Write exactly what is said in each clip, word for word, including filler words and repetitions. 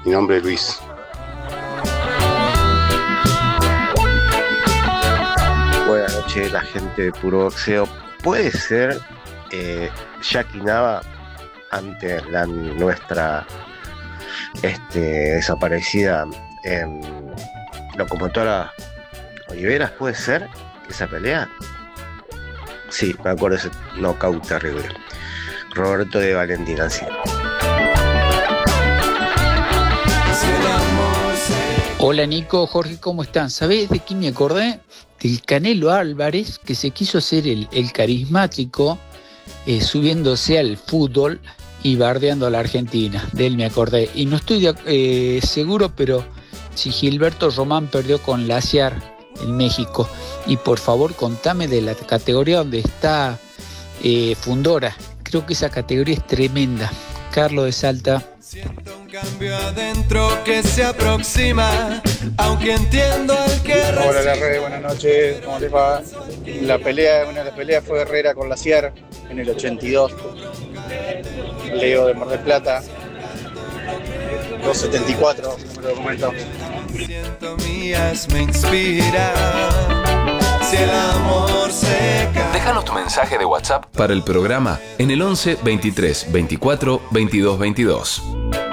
Mi nombre es Luis. Buenas noches, la gente de Puro Boxeo. ¿Puede ser eh, Jackie Nava ante la nuestra este, desaparecida eh, locomotora Oliveras? ¿Puede ser esa pelea? Sí, me acuerdo de ese knockout terrible. Roberto de Valentina, sí. Hola Nico, Jorge, ¿cómo están? ¿Sabés de quién me acordé? Del Canelo Álvarez, que se quiso hacer el, el carismático, eh, subiéndose al fútbol y bardeando a la Argentina. De él me acordé. Y no estoy de, eh, seguro, pero si Gilberto Román perdió con Laciar en México. Y por favor, contame de la categoría donde está eh, Fundora. Creo que esa categoría es tremenda. Carlos de Salta. Siento un cambio adentro que se aproxima, aunque entiendo el que recibe. Hola la red, buenas noches, ¿cómo les va? La pelea, una de las peleas fue Herrera con Laciar en el ochenta y dos. Leo de Mar del Plata, doscientos setenta y cuatro, número de documento. Siento mías me inspira. Si el amor se cae. Déjanos tu mensaje de WhatsApp para el programa en el once veintitrés veinticuatro veintidós veintidós.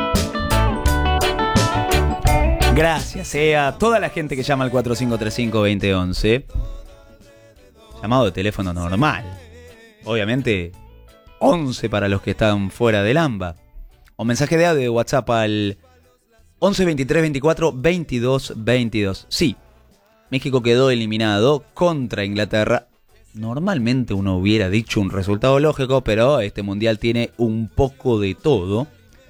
Gracias eh, a toda la gente que llama al cuatro cinco tres cinco, dos cero uno uno. Llamado de teléfono normal. Obviamente, once para los que están fuera del AMBA. O mensaje de audio de WhatsApp al once veintitrés veinticuatro veintidós veintidós. Sí, México quedó eliminado contra Inglaterra. Normalmente uno hubiera dicho un resultado lógico, pero este mundial tiene un poco de todo.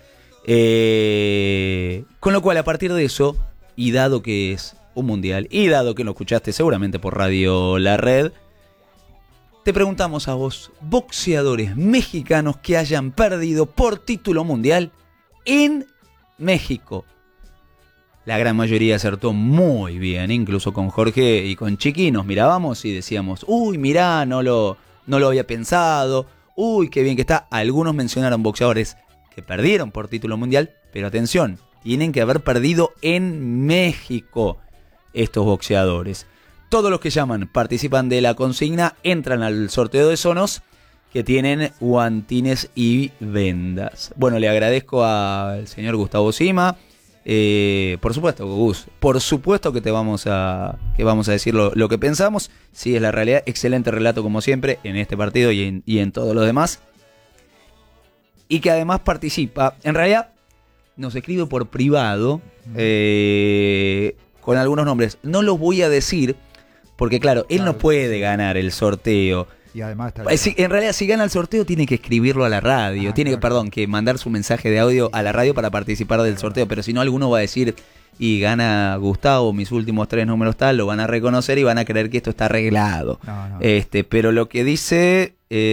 Eh, con lo cual, a partir de eso, y dado que es un mundial, y dado que lo escuchaste seguramente por Radio La Red, te preguntamos a vos, boxeadores mexicanos que hayan perdido por título mundial en México. La gran mayoría acertó muy bien, incluso con Jorge y con Chiqui nos mirábamos y decíamos, uy, mirá, no lo, no lo había pensado, uy, qué bien que está. Algunos mencionaron boxeadores que perdieron por título mundial, pero atención, tienen que haber perdido en México estos boxeadores. Todos los que llaman participan de la consigna, entran al sorteo de Sonos, que tienen guantines y vendas. Bueno, le agradezco al señor Gustavo Sima. Eh, por supuesto, Gus, por supuesto que te vamos a que vamos a decir lo, lo que pensamos. Sí, es la realidad. Excelente relato como siempre en este partido y en, y en todos los demás. Y que además participa. En realidad nos escribe por privado eh, con algunos nombres. No los voy a decir porque claro, él claro, no puede sí. ganar el sorteo. Y además está si, en realidad, si gana el sorteo, tiene que escribirlo a la radio. Ah, tiene claro. que, perdón, que mandar su mensaje de audio a la radio para participar del sorteo. Pero si no, alguno va a decir, y gana Gustavo, mis últimos tres números tal, lo van a reconocer y van a creer que esto está arreglado. No, no. Este, pero lo que dice,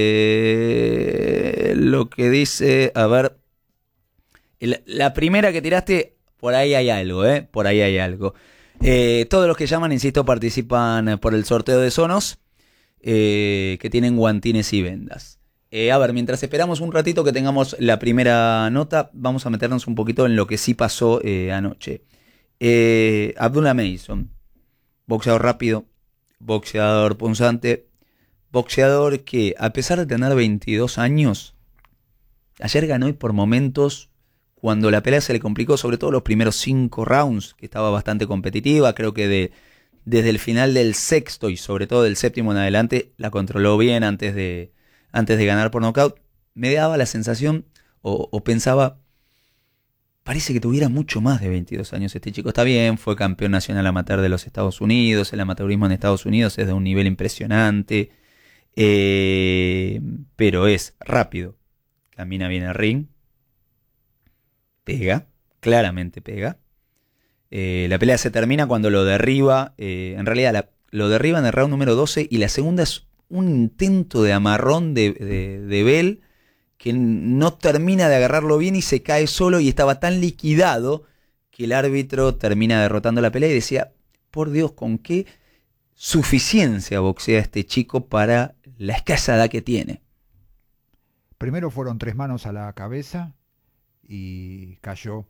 eh, lo que dice, a ver, el, la primera que tiraste, por ahí hay algo, ¿eh? Por ahí hay algo. Eh, todos los que llaman, insisto, participan por el sorteo de Sonos. Eh, que tienen guantines y vendas. Eh, a ver, mientras esperamos un ratito que tengamos la primera nota, vamos a meternos un poquito en lo que sí pasó eh, anoche. Eh, Abdullah Mason, boxeador rápido, boxeador punzante, boxeador que a pesar de tener veintidós años, ayer ganó y por momentos, cuando la pelea se le complicó, sobre todo los primeros cinco rounds, que estaba bastante competitiva, creo que de desde el final del sexto y sobre todo del séptimo en adelante, la controló bien antes de, antes de ganar por nocaut. Me daba la sensación, o, o pensaba, parece que tuviera mucho más de veintidós años este chico. Está bien, fue campeón nacional amateur de los Estados Unidos, el amateurismo en Estados Unidos es de un nivel impresionante, eh, pero es rápido, camina bien al ring, pega, claramente pega. Eh, la pelea se termina cuando lo derriba, eh, en realidad la, lo derriba en el round número doce y la segunda es un intento de amarrón de, de, de Bell que no termina de agarrarlo bien y se cae solo y estaba tan liquidado que el árbitro termina derrotando la pelea y decía, por Dios, ¿con qué suficiencia boxea este chico para la escasa edad que tiene? Primero fueron tres manos a la cabeza y cayó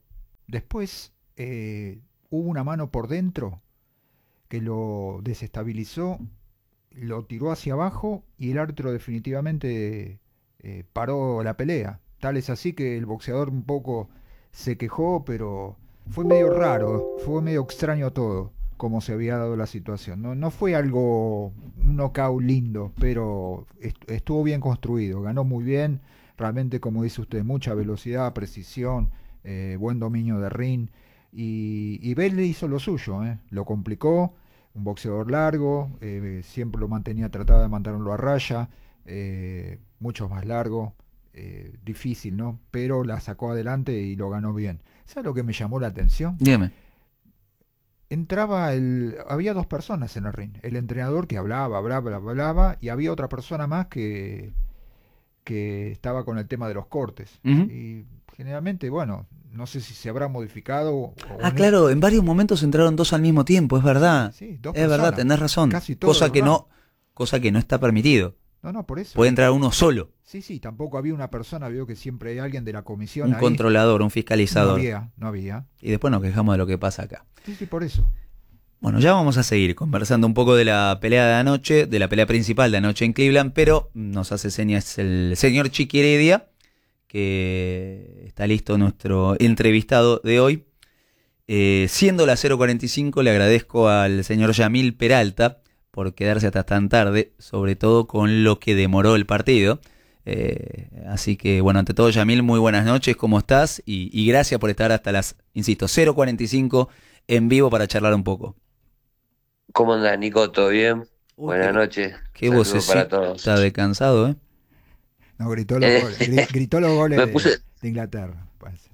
Después eh, hubo una mano por dentro que lo desestabilizó, lo tiró hacia abajo y el árbitro definitivamente eh, paró la pelea. Tal es así que el boxeador un poco se quejó, pero fue medio raro, fue medio extraño todo, como se había dado la situación. No, no fue algo, un knockout lindo, pero est- estuvo bien construido, ganó muy bien, realmente como dice usted, mucha velocidad, precisión, eh, buen dominio de ring. Y, y Bell hizo lo suyo, ¿eh? Lo complicó, un boxeador largo, eh, siempre lo mantenía, trataba de mantenerlo a raya, eh, mucho más largo, eh, difícil, ¿no? Pero la sacó adelante y lo ganó bien. ¿Sabes lo que me llamó la atención? Dígame. Entraba el... Había dos personas en el ring. El entrenador que hablaba, hablaba, hablaba, y había otra persona más que, que estaba con el tema de los cortes. Ujú. Y generalmente, bueno, no sé si se habrá modificado o Ah, en claro, en varios momentos entraron dos al mismo tiempo, es verdad. Sí, sí, dos Es verdad, personas, tenés razón. casi todo Cosa el que round. no, cosa que no está permitido. No, no, por eso. Puede entrar uno solo, Sí, sí, tampoco había una persona, veo que siempre hay alguien de la comisión un ahí. controlador, un No fiscalizador. había, no había. Y después nos quejamos de lo que pasa acá. Sí, sí, por eso. Bueno, ya vamos a seguir conversando un poco de la pelea de anoche, de la pelea principal de anoche en Cleveland, pero nos hace señas el señor Chiqui Heredia, que está listo nuestro entrevistado de hoy. Eh, siendo las cero cuarenta y cinco, le agradezco al señor Yamil Peralta por quedarse hasta tan tarde, sobre todo con lo que demoró el partido. Eh, así que, bueno, ante todo, Yamil, muy buenas noches, ¿cómo estás? Y, y gracias por estar hasta las, insisto, cero cuarenta y cinco en vivo para charlar un poco. ¿Cómo andás, Nico? ¿Todo bien? Uy, Buenas qué, noches. qué Saludos para vocecita todos. de cansado, ¿eh? No, gritó los Eh, goles, gri- gritó los goles me de, puse, de Inglaterra. Parece.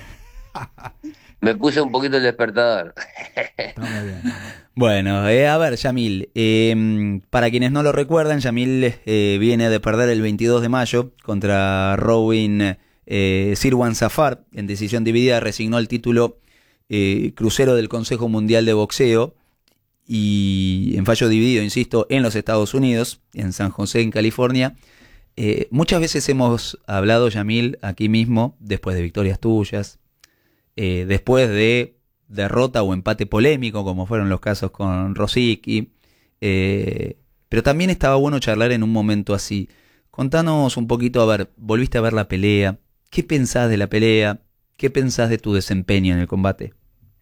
me puse un poquito el despertador. Está muy bien. Bueno, eh, a ver, Yamil, eh, para quienes no lo recuerdan, Yamil eh, viene de perder el veintidós de mayo contra Robin eh, Sirwan Zafar. En decisión dividida resignó el título eh, crucero del Consejo Mundial de Boxeo y en fallo dividido, insisto, en los Estados Unidos, en San José, en California. Eh, muchas veces hemos hablado, Yamil, aquí mismo, después de victorias tuyas, eh, después de derrota o empate polémico, como fueron los casos con Rosicky, eh, pero también estaba bueno charlar en un momento así. Contanos un poquito, a ver, volviste a ver la pelea, ¿qué pensás de la pelea? ¿Qué pensás de tu desempeño en el combate?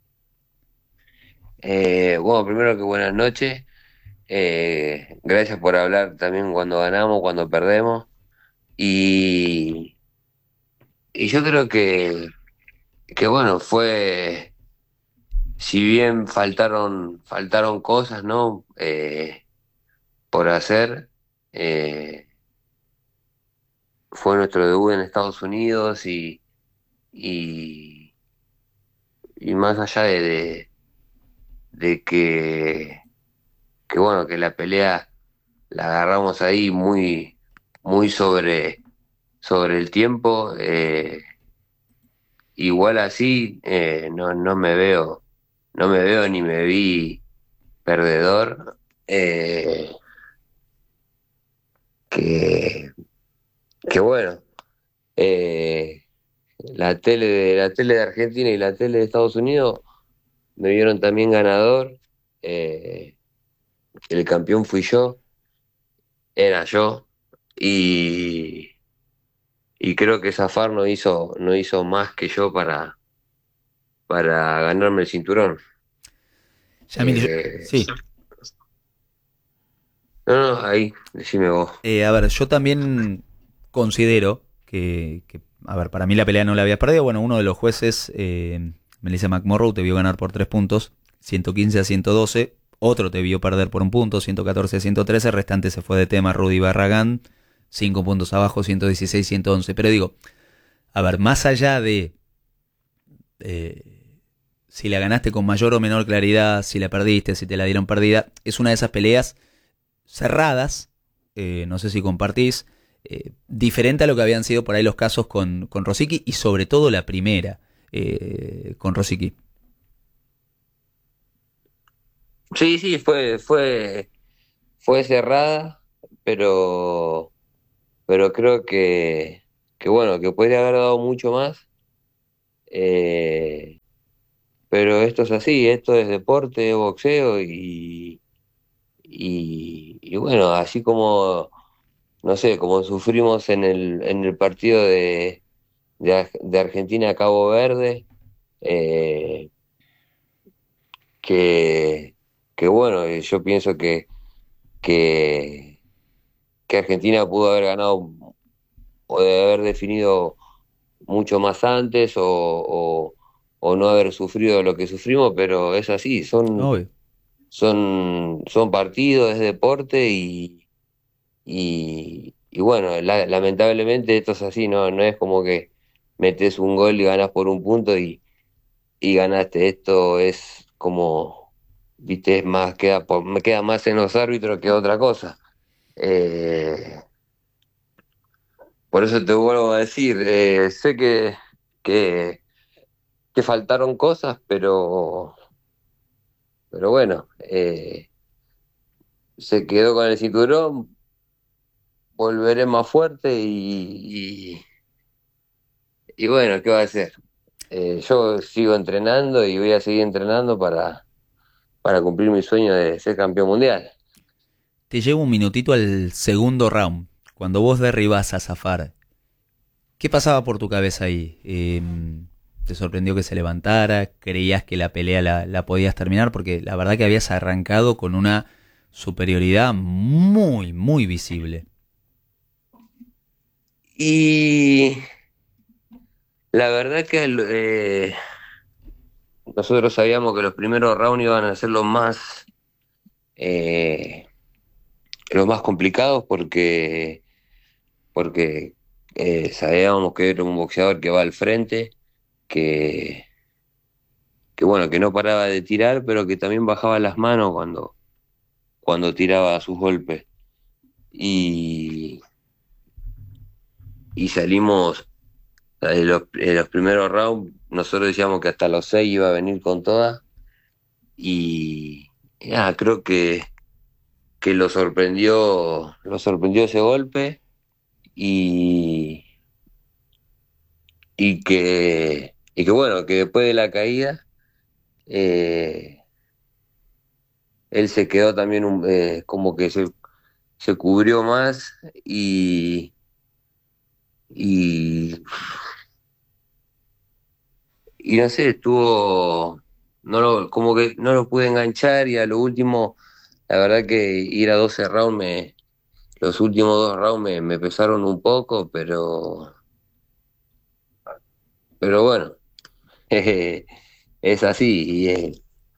Eh, bueno, primero que buenas noches. Eh, gracias por hablar también cuando ganamos, cuando perdemos. Y, y yo creo que, que bueno, fue, si bien faltaron, faltaron cosas, ¿no? Eh, por hacer, eh, fue nuestro debut en Estados Unidos y, y, y más allá de, de, de que, que bueno, que la pelea la agarramos ahí muy, muy sobre, sobre el tiempo, eh, igual así eh, no, no me veo, no me veo ni me vi perdedor, eh, que, que bueno, eh, la tele de, la tele de Argentina y la tele de Estados Unidos me vieron también ganador, eh, el campeón fui yo, era yo, y, y creo que Zafar no hizo, no hizo más que yo para, para ganarme el cinturón. Yamil, yo- Eh, sí. no, no, ahí, decime vos. Eh, a ver, yo también considero que, que, a ver, para mí la pelea no la habías perdido. Bueno, uno de los jueces, eh, Melissa McMorrow, te vio ganar por tres puntos, ciento quince a ciento doce. Otro te vio perder por un punto, ciento catorce a ciento trece. El restante se fue de tema Rudy Barragán, cinco puntos abajo, ciento dieciséis a ciento once. Pero digo, a ver, más allá de eh, si la ganaste con mayor o menor claridad, si la perdiste, si te la dieron perdida, es una de esas peleas cerradas, eh, no sé si compartís, eh, diferente a lo que habían sido por ahí los casos con, con Rosicky y sobre todo la primera eh, con Rosicky. Sí, sí, fue, fue, fue cerrada, pero, pero creo que, que bueno, que podría haber dado mucho más. Eh, esto es así, esto es deporte, es boxeo y, y, y bueno, así como, no sé, como sufrimos en el, en el partido de, de, Ar- de Argentina a Cabo Verde, eh, que, que bueno, eh, yo pienso que, que, que Argentina pudo haber ganado o de haber definido mucho más antes o, o, o no haber sufrido lo que sufrimos, pero es así, son, Obvio. son, son partidos, es deporte y, y, y bueno, la- lamentablemente esto es así, no, no es como que metes un gol y ganas por un punto y, y ganaste, esto es como, viste, es más, queda, por- me queda más en los árbitros que otra cosa. Eh, por eso te vuelvo a decir, eh, sé que, que que faltaron cosas, pero, pero bueno, eh, se quedó con el cinturón, volveré más fuerte y, y, y bueno, ¿qué va a hacer? Eh, yo sigo entrenando y voy a seguir entrenando para, para cumplir mi sueño de ser campeón mundial. Te llevo un minutito al segundo round. Cuando vos derribás a Zafar, ¿qué pasaba por tu cabeza ahí? Eh, ¿Te sorprendió que se levantara? ¿Creías que la pelea la, la podías terminar? Porque la verdad que habías arrancado con una superioridad muy, muy visible. Y la verdad que eh, nosotros sabíamos que los primeros rounds iban a ser los más, eh, los más complicados porque porque eh, sabíamos que era un boxeador que va al frente, que, que bueno, que no paraba de tirar, pero que también bajaba las manos cuando, cuando tiraba sus golpes. Y, y salimos en los, en los primeros rounds, nosotros decíamos que hasta los seis iba a venir con todas. Y, y nada, creo que, que lo sorprendió, lo sorprendió ese golpe y, y que, y que bueno, que después de la caída eh, él se quedó también un- eh, como que se, se cubrió más y, y, y no sé, estuvo, no lo, como que no lo pude enganchar y a lo último, la verdad que ir a doce rounds, me, los últimos dos rounds me, me pesaron un poco, pero, pero bueno, jeje, es así, y, eh,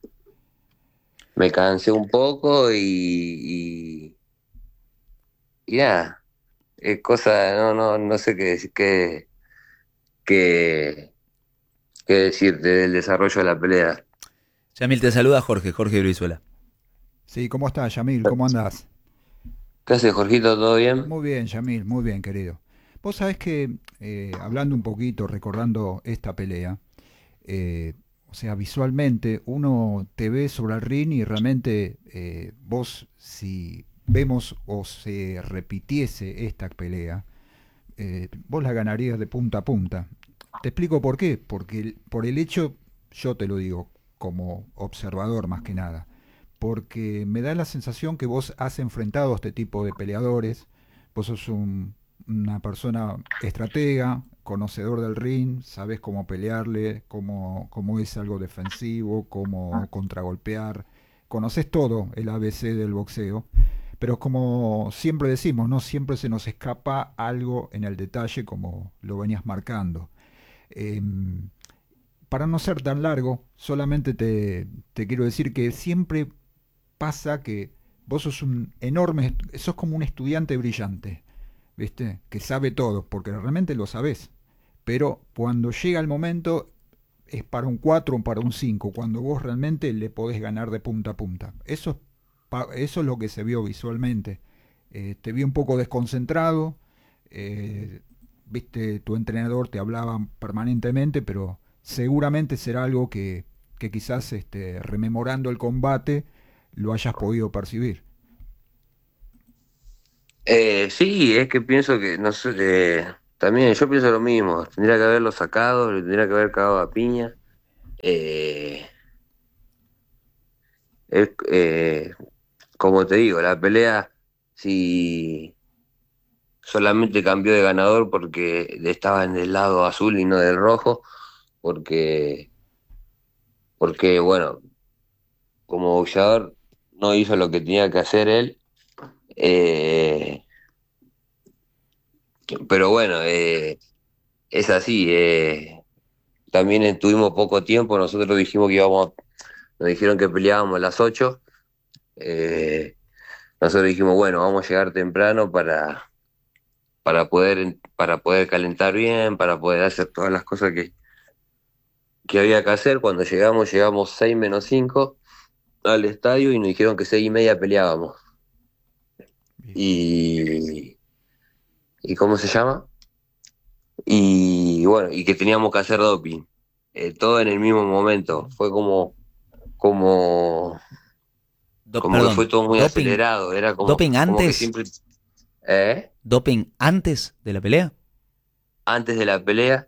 me cansé un poco y, y, y nada, es cosa, no, no, no sé qué decir, qué, qué, qué decirte del desarrollo de la pelea. Yamil, te saluda Jorge, Jorge Brizuela. Sí, ¿cómo estás, Yamil? ¿Cómo andás? ¿Qué haces, Jorgito? ¿Todo bien? Muy bien, Yamil, muy bien, querido. Vos sabés que, eh, hablando un poquito, recordando esta pelea, eh, o sea, visualmente uno te ve sobre el ring y realmente eh, vos, si vemos o se repitiese esta pelea, eh, vos la ganarías de punta a punta. Te explico por qué. Porque el- por el hecho, yo te lo digo como observador más que nada, porque me da la sensación que vos has enfrentado a este tipo de peleadores, vos sos un- una persona estratega, conocedor del ring, sabes cómo pelearle, cómo, cómo es algo defensivo, cómo contragolpear, conoces todo el A B C del boxeo, pero como siempre decimos, no siempre se nos escapa algo en el detalle como lo venías marcando. Em, para no ser tan largo, solamente te, te quiero decir que siempre pasa que vos sos un enorme, sos como un estudiante brillante, ¿viste? Que sabe todo, porque realmente lo sabés. Pero cuando llega el momento es para un cuatro o para un cinco cuando vos realmente le podés ganar de punta a punta. Eso, es pa- eso es lo que se vio visualmente. Eh, te vi un poco desconcentrado, eh, viste, tu entrenador te hablaba permanentemente, pero seguramente será algo que, que quizás este, rememorando el combate lo hayas podido percibir. Eh, sí, es que pienso que, no sé, eh, también yo pienso lo mismo, tendría que haberlo sacado, le tendría que haber cagado a piña. Eh, es, eh, como te digo, la pelea, si solamente cambió de ganador porque estaba en el lado azul y no del rojo, porque, porque bueno, como boxeador no hizo lo que tenía que hacer él, eh, pero bueno, eh, es así. Eh, también estuvimos poco tiempo, nosotros dijimos que íbamos, nos dijeron que peleábamos a las ocho. eh, nosotros dijimos, bueno, vamos a llegar temprano para, para poder, para poder calentar bien, para poder hacer todas las cosas que, que había que hacer. Cuando llegamos, llegamos seis menos cinco al estadio y nos dijeron que seis y media peleábamos. Y, ¿y cómo se llama? Y bueno, y que teníamos que hacer doping. Eh, todo en el mismo momento. Fue como, como, Do- como que perdón, fue todo muy doping, acelerado. Era como, doping como que antes, siempre, ¿eh? doping antes de la pelea. Antes de la pelea.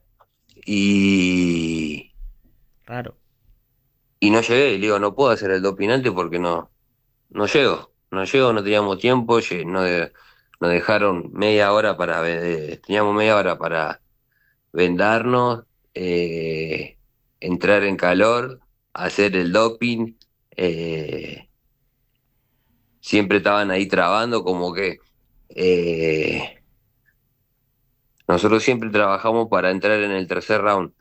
Y, Raro. y no llegué. Y le digo, no puedo hacer el doping antes porque no, no llego. No llego, no teníamos tiempo. lle- No de- nos dejaron media hora para, ve- teníamos media hora para vendarnos, eh, entrar en calor, hacer el doping. eh, siempre estaban ahí trabando, como que eh, nosotros siempre trabajamos para entrar en el tercer round,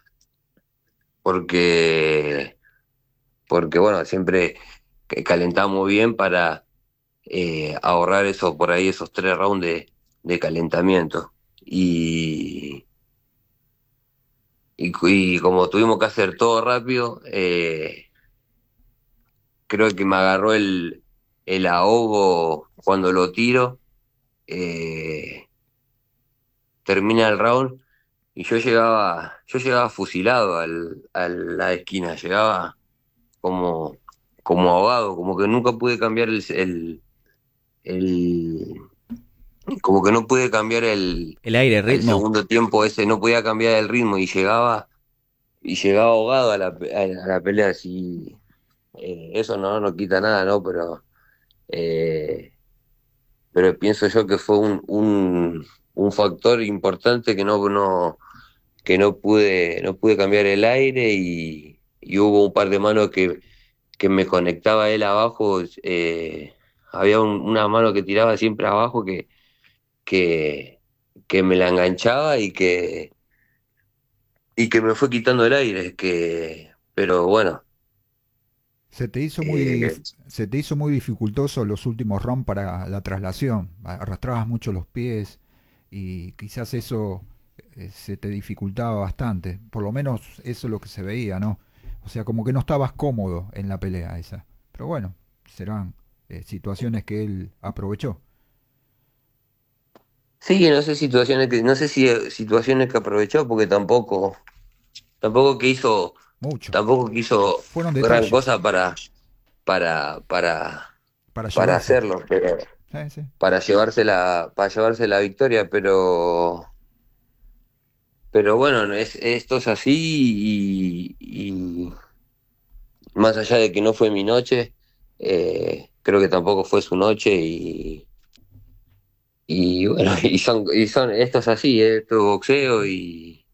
porque, porque bueno, siempre que calentamos bien para eh, ahorrar eso por ahí, esos tres rounds de, de calentamiento. Y, y, y como tuvimos que hacer todo rápido, eh, creo que me agarró el, el ahogo cuando lo tiro. eh, termina el round y yo llegaba, yo llegaba fusilado al, a la esquina, llegaba como, como ahogado, como que nunca pude cambiar el, el, el- como que no pude cambiar el, El aire, el el ritmo. segundo tiempo ese, no podía cambiar el ritmo y llegaba, y llegaba ahogado a la, a la, a la pelea. Así, eh, eso no, no quita nada, ¿no? Pero eh, pero pienso yo que fue un, un, un factor importante que no, no, que no pude, no pude cambiar el aire y, y hubo un par de manos que, que me conectaba él abajo. eh, había un- una mano que tiraba siempre abajo que, que, que me la enganchaba y que, y que me fue quitando el aire. Que, pero bueno, Se te hizo muy, eh, dif- se te hizo muy dificultoso los últimos rounds para la traslación. Arrastrabas mucho los pies y quizás eso eh, se te dificultaba bastante. Por lo menos eso es lo que se veía, ¿no? O sea, como que no estabas cómodo en la pelea esa. Pero bueno, serán eh, situaciones que él aprovechó. sí, no sé situaciones que, no sé si eh, situaciones que aprovechó porque tampoco, tampoco que hizo Mucho. tampoco quiso Fueron gran detalles cosa para, para, para, para para llevarse. hacerlo, pero Sí, sí. para llevarse la, para llevarse la victoria, pero, pero bueno, es, esto es así y, y más allá de que no fue mi noche, eh, creo que tampoco fue su noche y, y bueno, y son, y son, esto es así, eh, esto es boxeo y,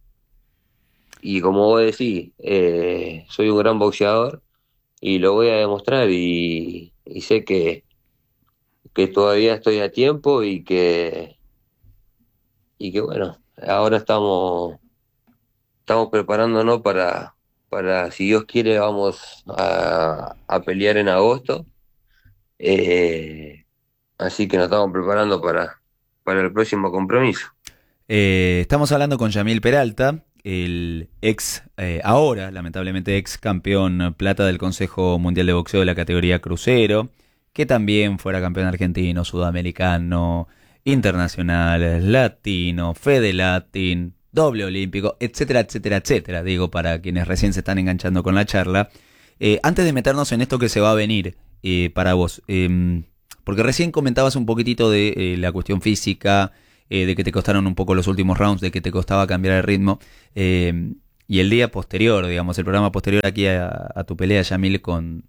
y como vos decís, eh, soy un gran boxeador y lo voy a demostrar y, y sé que, que todavía estoy a tiempo y que, y que bueno, ahora estamos, estamos preparándonos para, para, si Dios quiere, vamos a, a pelear en agosto. Eh, así que nos estamos preparando para, para el próximo compromiso. Eh, estamos hablando con Yamil Peralta, el ex, eh, ahora lamentablemente ex campeón plata del Consejo Mundial de Boxeo de la categoría crucero, que también fuera campeón argentino, sudamericano, internacional, latino, Fede Latin, doble olímpico, etcétera, etcétera, etcétera. Digo, para quienes recién se están enganchando con la charla. Eh, antes de meternos en esto que se va a venir eh, para vos, eh, porque recién comentabas un poquitito de eh, la cuestión física, eh, de que te costaron un poco los últimos rounds, de que te costaba cambiar el ritmo, eh, y el día posterior, digamos, el programa posterior aquí a, a tu pelea, Yamil, con,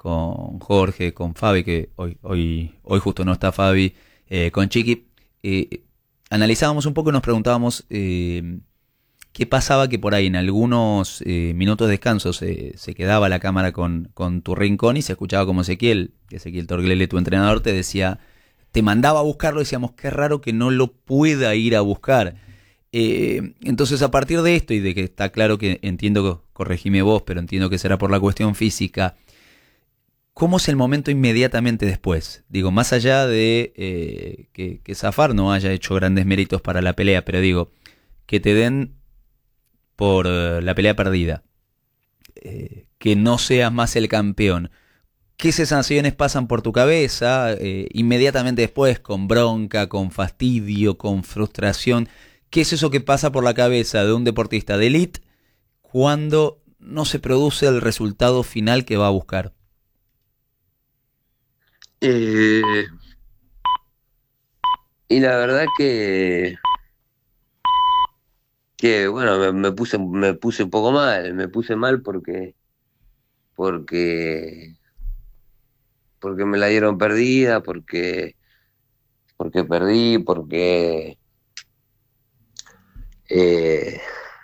con Jorge, con Fabi, que hoy, hoy, hoy justo no está Fabi, eh, con Chiqui, eh, analizábamos un poco y nos preguntábamos eh, qué pasaba que por ahí en algunos eh, minutos de descanso se, se quedaba la cámara con, con tu rincón y se escuchaba como Ezequiel, que Ezequiel Torglele, tu entrenador, te decía, te mandaba a buscarlo, decíamos, qué raro que no lo pueda ir a buscar. Eh, entonces a partir de esto y de que está claro que entiendo, corregime vos, pero entiendo que será por la cuestión física, ¿cómo es el momento inmediatamente después? Digo, más allá de eh, que, que Zafar no haya hecho grandes méritos para la pelea, pero digo, que te den por eh, la pelea perdida, eh, que no seas más el campeón, ¿qué sensaciones pasan por tu cabeza eh, inmediatamente después? Con bronca, con fastidio, con frustración. ¿Qué es eso que pasa por la cabeza de un deportista de élite cuando no se produce el resultado final que va a buscar? Eh, y la verdad que, que bueno, me, me puse, me puse un poco mal, me puse mal porque, porque, porque me la dieron perdida, porque, porque perdí, porque eh,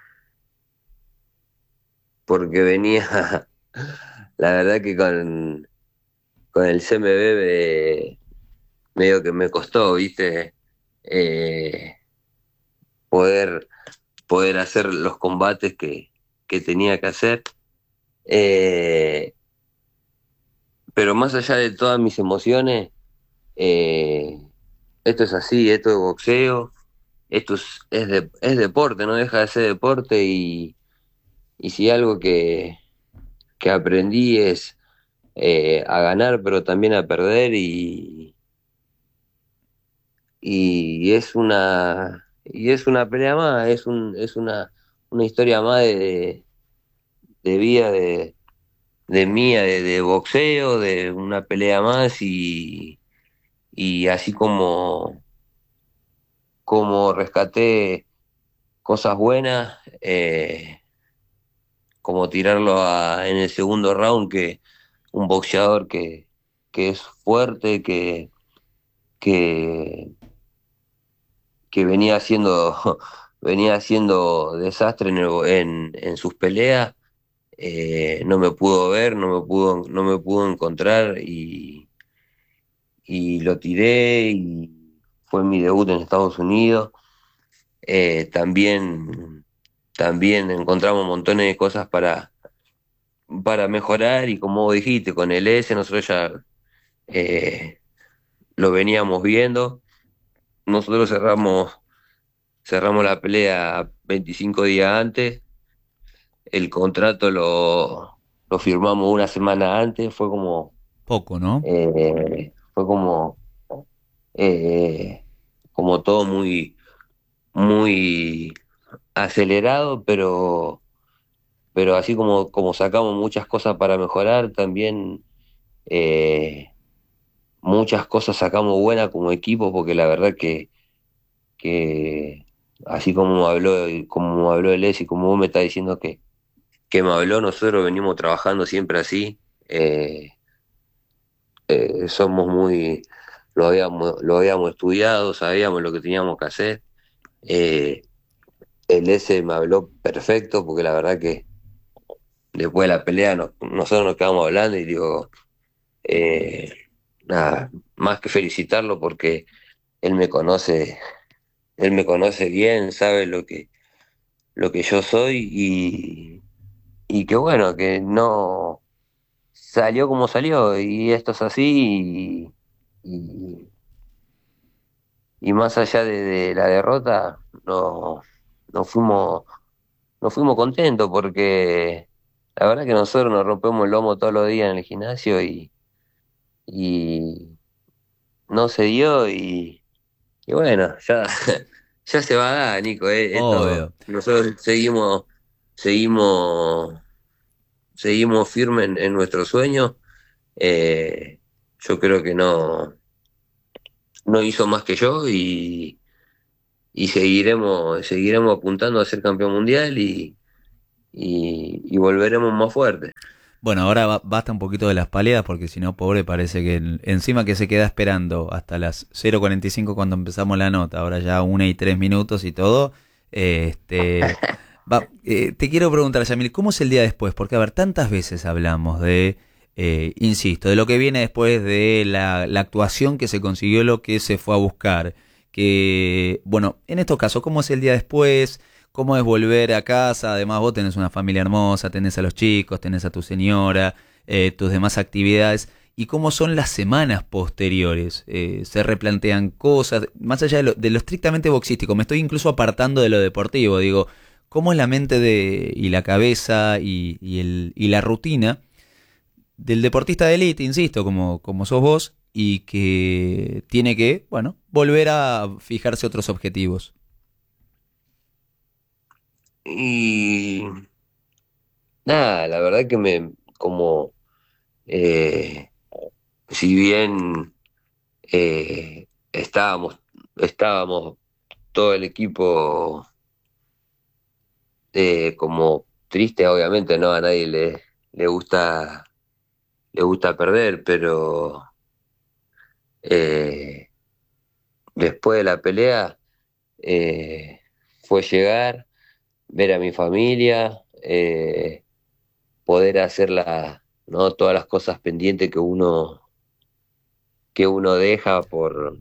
porque venía, la verdad que con, con el C M B me- medio que me costó, ¿viste? Eh, poder, poder hacer los combates que, que tenía que hacer. Eh, pero más allá de todas mis emociones, eh, esto es así, esto es boxeo, esto es, es, de- es deporte, no deja de ser deporte y, y si algo que, que aprendí es eh, a ganar, pero también a perder y, y es una y es una pelea más, es un, es una, una historia más de, de, de vida de, de mía, de, de boxeo, de una pelea más y, y así como, como rescaté cosas buenas, eh, como tirarlo a- en el segundo round, que un boxeador que, que es fuerte, que, que, que venía haciendo, venía haciendo desastre en, el- en, en sus peleas, eh, no me pudo ver, no me pudo, no me pudo encontrar y, y lo tiré y fue mi debut en Estados Unidos. Eh, también, también encontramos montones de cosas para, para mejorar y como vos dijiste, con el S nosotros ya eh, lo veníamos viendo. Nosotros cerramos, cerramos la pelea veinticinco días antes, el contrato lo, lo firmamos una semana antes, fue como, Poco, ¿no? eh, fue como, eh, como todo muy, muy acelerado, pero, pero así como, como sacamos muchas cosas para mejorar, también eh, muchas cosas sacamos buenas como equipo, porque la verdad que, que así como habló, como habló el y como vos me estás diciendo que, que me habló, nosotros venimos trabajando siempre así. eh, eh, somos muy, lo habíamos, lo habíamos estudiado, sabíamos lo que teníamos que hacer. Eh, el S me habló perfecto, porque la verdad que después de la pelea nos- nosotros nos quedamos hablando y digo, eh, nada, más que felicitarlo porque él me conoce, él me conoce bien, sabe lo que, lo que yo soy y, y que bueno, que no salió como salió y esto es así y, y más allá de, de la derrota, no, nos fuimos, nos fuimos contentos porque la verdad que nosotros nos rompemos el lomo todos los días en el gimnasio y, y no se dio y, y bueno, ya, ya se va a dar, Nico, eh, esto, Obvio. nosotros seguimos, seguimos, seguimos firmes en, en nuestro sueño. Eh, yo creo que no, no hizo más que yo y y seguiremos, seguiremos apuntando a ser campeón mundial y, y, y volveremos más fuertes. Bueno, ahora ba- basta un poquito de las paleadas porque si no, pobre, parece que en- encima que se queda esperando hasta las cero cuarenta y cinco cuando empezamos la nota, ahora ya una y tres minutos y todo. eh, Este, va, eh, te quiero preguntar, Yamil, ¿cómo es el día después? Porque, a ver, tantas veces hablamos de, eh, insisto, de lo que viene después de la, la actuación que se consiguió, lo que se fue a buscar. Que, bueno, en estos casos, ¿cómo es el día después? ¿Cómo es volver a casa? Además, vos tenés una familia hermosa, tenés a los chicos, tenés a tu señora, eh, tus demás actividades. ¿Y cómo son las semanas posteriores? Eh, ¿Se replantean cosas? Más allá de lo, de lo estrictamente boxístico, me estoy incluso apartando de lo deportivo. Digo, ¿cómo es la mente de, y la cabeza y, y, el, y la rutina del deportista de élite, insisto, como, como sos vos, y que tiene que, bueno, volver a fijarse otros objetivos? Y nada, la verdad que me, como, eh, si bien eh, estábamos, estábamos todo el equipo eh, como triste, obviamente, ¿no? A nadie le, le gusta, le gusta perder, pero eh, después de la pelea eh, fue llegar, ver a mi familia, eh, poder hacer la, ¿no? Todas las cosas pendientes que uno, que uno deja por,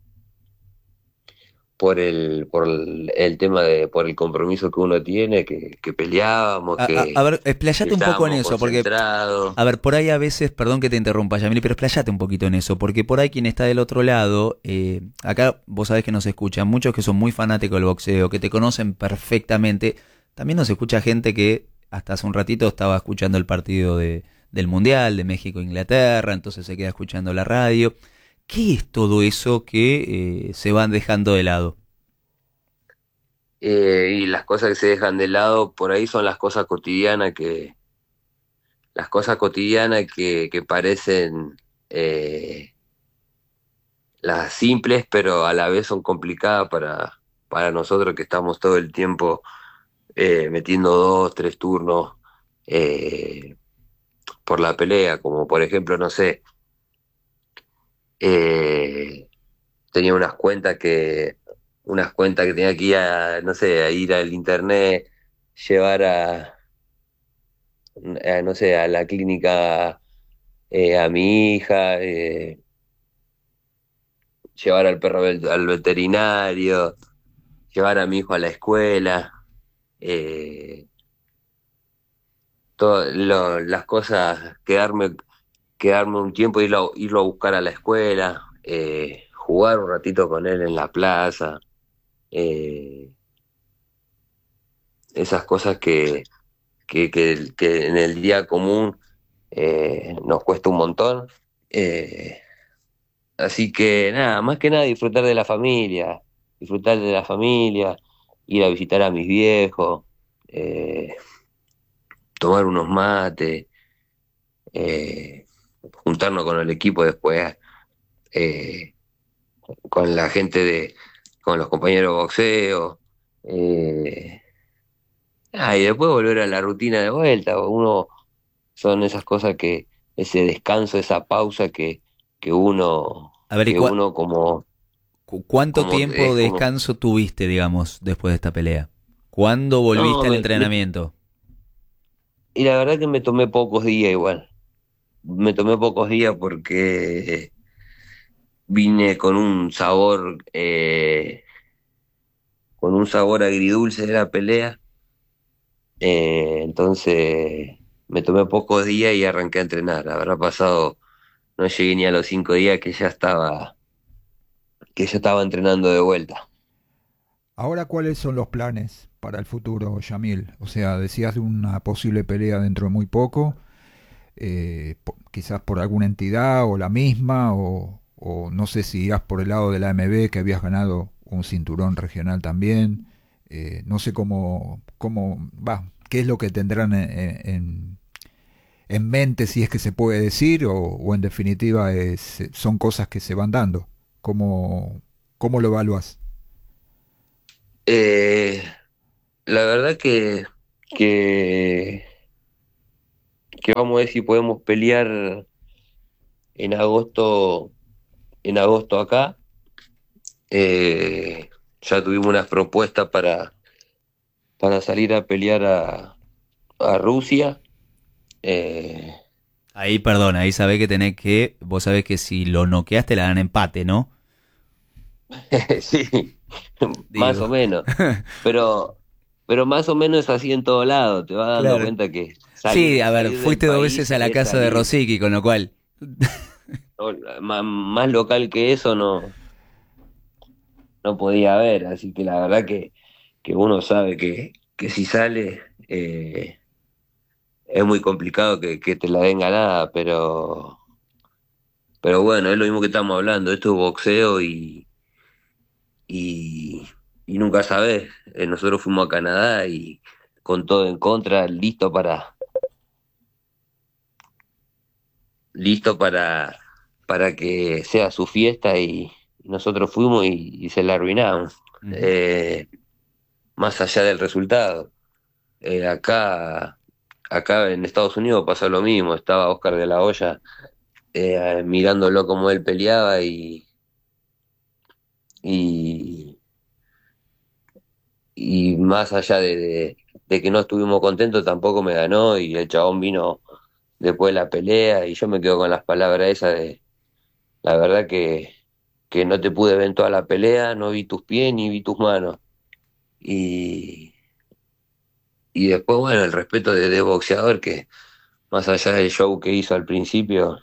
por el, por el, el tema de, por el compromiso que uno tiene, que, que peleábamos, A, a- a que, ver, que explayate un poco en estábamos eso, porque, concentrados. a ver, por ahí a veces, perdón que te interrumpa, Yamil, pero explayate un poquito en eso, porque por ahí quien está del otro lado, eh, acá vos sabés que nos escuchan muchos que son muy fanáticos del boxeo, que te conocen perfectamente. También nos escucha gente que hasta hace un ratito estaba escuchando el partido de, del Mundial, de México-Inglaterra, entonces se queda escuchando la radio. ¿Qué es todo eso que eh, se van dejando de lado? Eh, y las cosas que se dejan de lado por ahí son las cosas cotidianas que, las cosas cotidianas que, que parecen eh, las simples, pero a la vez son complicadas para, para nosotros que estamos todo el tiempo eh, metiendo dos, tres turnos eh, por la pelea, como por ejemplo, no sé, eh, tenía unas cuentas que, unas cuentas que tenía que ir a, no sé, a ir al internet, llevar a, a, no sé, a la clínica eh, a mi hija, eh, llevar al perro vel- al veterinario, llevar a mi hijo a la escuela, eh, todo, lo- las cosas, quedarme, quedarme un tiempo, irlo, irlo a buscar a la escuela, eh, jugar un ratito con él en la plaza, eh, esas cosas que, que, que, que en el día común eh, nos cuesta un montón. Eh, Así que nada, más que nada disfrutar de la familia, disfrutar de la familia, ir a visitar a mis viejos, eh, tomar unos mates, eh, juntarnos con el equipo después, eh, con la gente de, con los compañeros de boxeo, eh, ah, y después volver a la rutina de vuelta. Uno, son esas cosas que, ese descanso, esa pausa que, que uno, A ver, ¿y que cua- uno como, cu- cuánto como tiempo es de como, descanso tuviste, digamos, después de esta pelea? ¿Cuándo volviste no, al me, me- entrenamiento? y la verdad que me tomé pocos días igual. Me tomé pocos días porque vine con un sabor, eh, con un sabor agridulce de la pelea. Eh, entonces me tomé pocos días y arranqué a entrenar. Habrá pasado, no llegué ni a los cinco días que ya estaba, que ya estaba entrenando de vuelta. Ahora, ¿cuáles son los planes para el futuro, Yamil? O sea, decías de una posible pelea dentro de muy poco, eh, po- quizás por alguna entidad o la misma, o, o no sé si irás por el lado de la A M B, que habías ganado un cinturón regional también. Eh, no sé cómo, cómo va, qué es lo que tendrán en, en- en mente, si es que se puede decir, o, o en definitiva es- son cosas que se van dando. ¿Cómo, cómo lo evalúas? Eh, la verdad que, que, que vamos a ver si podemos pelear en agosto, en agosto acá. Eh, ya tuvimos unas propuestas para, para salir a pelear a, a Rusia. Eh, Ahí, perdón, ahí sabés que tenés que, vos sabés que si lo noqueaste la dan empate, ¿no? sí, más Digo. o menos. Pero, pero más o menos es así en todo lado. Te vas dando Claro. cuenta que salir, Sí, a ver, salir del fuiste dos país veces a la es casa de salir. Rosicky, con lo cual... No, más, más local que eso no, no podía haber. Así que la verdad que, que uno sabe que, que si sale eh, es muy complicado que, que te la den ganada, pero, pero bueno, es lo mismo que estamos hablando. Esto es boxeo y, y, y nunca sabes. Eh, nosotros fuimos a Canadá y con todo en contra, listo para, listo para, para que sea su fiesta y nosotros fuimos y, y se la arruinamos. Ujú. Eh, más allá del resultado. Eh, acá, acá en Estados Unidos pasó lo mismo, estaba Oscar de la Hoya eh, mirándolo como él peleaba y, y, y más allá de, de, de que no estuvimos contentos, tampoco me ganó y el chabón vino después de la pelea y yo me quedo con las palabras esas de, la verdad que, que no te pude ver en toda la pelea, no vi tus pies ni vi tus manos. Y, y después, bueno, el respeto de, de boxeador que más allá del show que hizo al principio,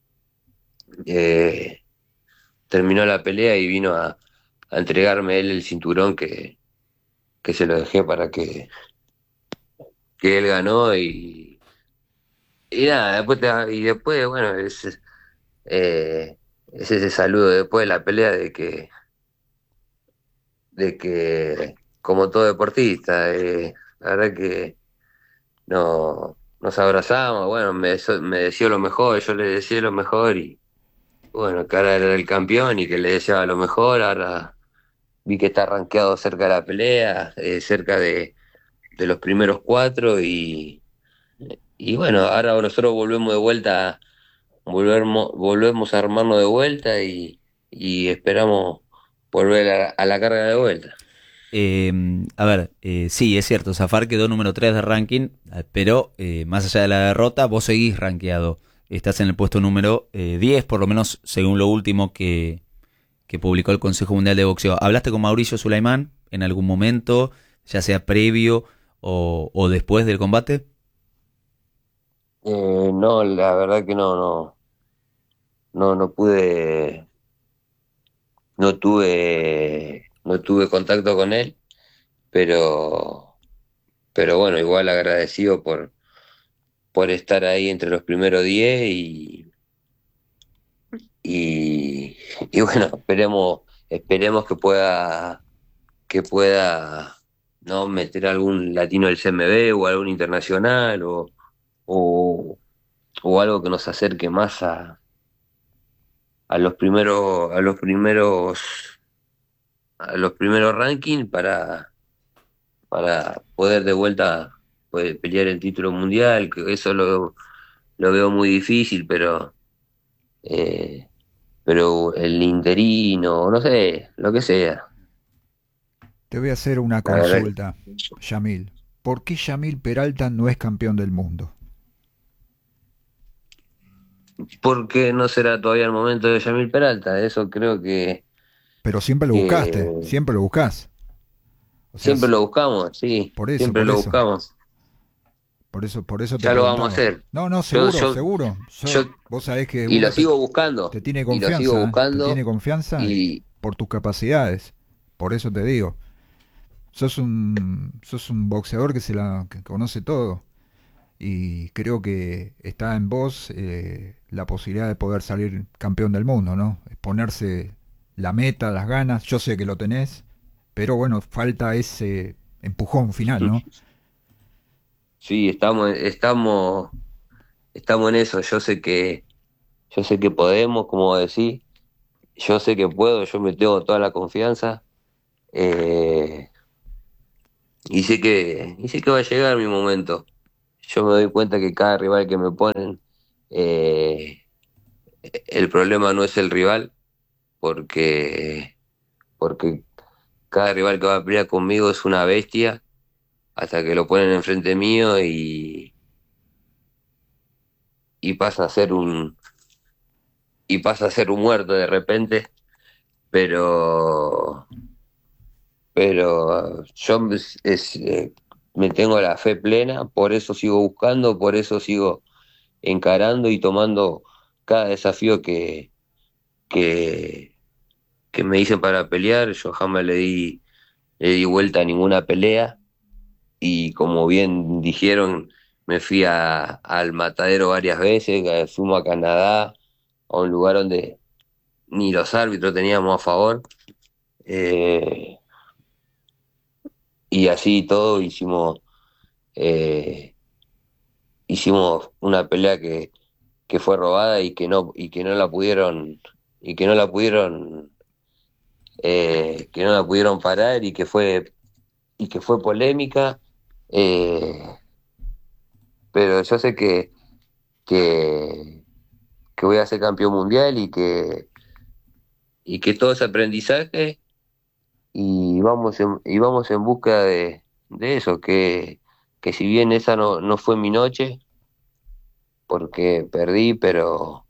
eh, terminó la pelea y vino a, a entregarme él el cinturón que, que se lo dejé para que, que él ganó y, y nada, después te- y después, bueno, es, eh, es ese saludo después de la pelea de que, de que como todo deportista, eh, la verdad que no, nos abrazamos, bueno, me, deseo- me deseó lo mejor, yo le deseé lo mejor y bueno, que ahora era el campeón y que le deseaba lo mejor, ahora vi que está rankeado cerca de la pelea, eh, cerca de, de los primeros cuatro y, y bueno, ahora nosotros volvemos de vuelta, volvemos, volvemos a armarnos de vuelta y, y esperamos volver a, a la carga de vuelta. Eh, a ver, eh, sí, es cierto, Zafar quedó número tres de ranking, eh, pero eh, más allá de la derrota, vos seguís rankeado. Estás en el puesto número eh, diez, por lo menos según lo último que, que publicó el Consejo Mundial de Boxeo. ¿Hablaste con Mauricio Sulaimán en algún momento, ya sea previo o, o después del combate? Eh, no, la verdad que no, no, no, no pude, no tuve, no tuve contacto con él, pero, pero bueno, igual agradecido por, por estar ahí entre los primeros diez y, y, y bueno, esperemos, esperemos que pueda, que pueda, ¿no? meter algún latino del C M B o algún internacional o, o, o algo que nos acerque más a, a los primeros, a los primeros, a los primeros rankings para, para poder de vuelta pues, pelear el título mundial, que eso lo, lo veo muy difícil, pero eh, pero el interino, no sé, lo que sea. Te voy a hacer una La verdad, consulta, Yamil. ¿Por qué Yamil Peralta no es campeón del mundo? porque no será todavía el momento de Yamil Peralta, eso creo que, Pero siempre lo buscaste, que siempre lo buscás. O sea, siempre s- lo buscamos, sí, por eso, siempre por lo eso, buscamos, por eso, por eso te ya lo vamos a preguntaba. hacer. No, no, Yo, seguro, yo, seguro. yo, Yo, vos sabés que y lo uno te, sigo buscando, te tiene y lo sigo confianza, ¿eh? Te tiene buscando, confianza y por tus capacidades. Por eso te digo. Sos un, sos un boxeador que se la que conoce todo. Y creo que está en vos eh, la posibilidad de poder salir campeón del mundo, ¿no? Ponerse la meta, las ganas. Yo sé que lo tenés, pero bueno, falta ese empujón final, ¿no? sí, estamos, estamos, estamos en eso, yo sé que, yo sé que podemos, como decís, yo sé que puedo, yo me tengo toda la confianza. Eh, y sé que, y sé que va a llegar mi momento. yo me doy cuenta que cada rival que me ponen, eh, el problema no es el rival, porque, porque cada rival que va a pelear conmigo es una bestia, hasta que lo ponen enfrente mío y, y pasa a ser un, y pasa a ser un muerto de repente, pero, pero yo es, es, eh, me tengo la fe plena, por eso sigo buscando, por eso sigo encarando y tomando cada desafío que, que, que me dicen para pelear. Yo jamás le di, le di vuelta a ninguna pelea y como bien dijeron, me fui a- al matadero varias veces, eh, fuimos a Canadá, a un lugar donde ni los árbitros teníamos a favor, eh, y así todo hicimos, eh, hicimos una pelea que, que fue robada y que no, y que no la pudieron, y que no la pudieron, eh, que no la pudieron parar y que fue, y que fue polémica, eh, pero yo sé que, que, que voy a ser campeón mundial y que, y que todo es aprendizaje y vamos en, y vamos en busca de, de eso, que, que si bien esa no, no fue mi noche, porque perdí, pero,